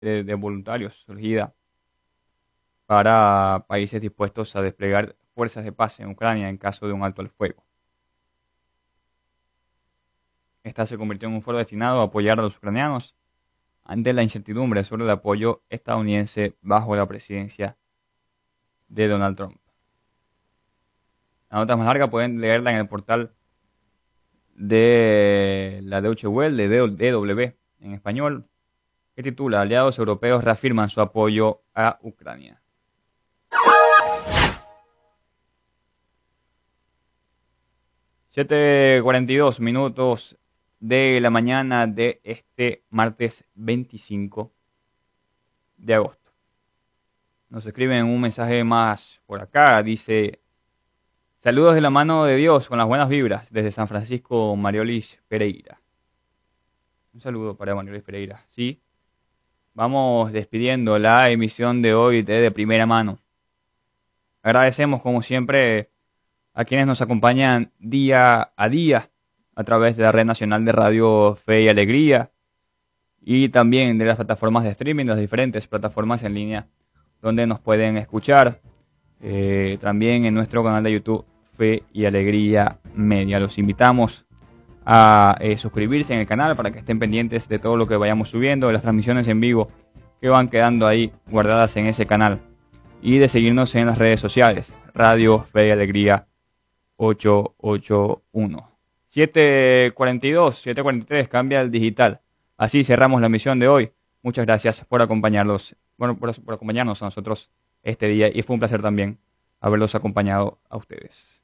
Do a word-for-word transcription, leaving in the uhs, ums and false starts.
de, de voluntarios surgida para países dispuestos a desplegar fuerzas de paz en Ucrania en caso de un alto al fuego. Esta se convirtió en un foro destinado a apoyar a los ucranianos ante la incertidumbre sobre el apoyo estadounidense bajo la presidencia de Donald Trump. La nota más larga pueden leerla en el portal de la Deutsche Welle, de D W en español, que titula Aliados europeos reafirman su apoyo a Ucrania. siete cuarenta y dos minutos de la mañana de este martes veinticinco de agosto. Nos escriben un mensaje más por acá, dice: saludos de la mano de Dios con las buenas vibras desde San Francisco, Mariolis Pereira. Un saludo para Mariolis Pereira. Sí, vamos despidiendo la emisión de hoy de, de primera mano. Agradecemos como siempre a quienes nos acompañan día a día a través de la Red Nacional de Radio Fe y Alegría y también de las plataformas de streaming, las diferentes plataformas en línea donde nos pueden escuchar. Eh, también en nuestro canal de YouTube Fe y Alegría Media. Los invitamos a eh, suscribirse en el canal para que estén pendientes de todo lo que vayamos subiendo, de las transmisiones en vivo que van quedando ahí guardadas en ese canal, y de seguirnos en las redes sociales, Radio Fe y Alegría ochocientos ochenta y uno. siete cuarenta y dos, siete cuarenta y tres, cambia el digital. Así cerramos la emisión de hoy. Muchas gracias por acompañarnos, bueno, por, por acompañarnos a nosotros este día, y fue un placer también haberlos acompañado a ustedes.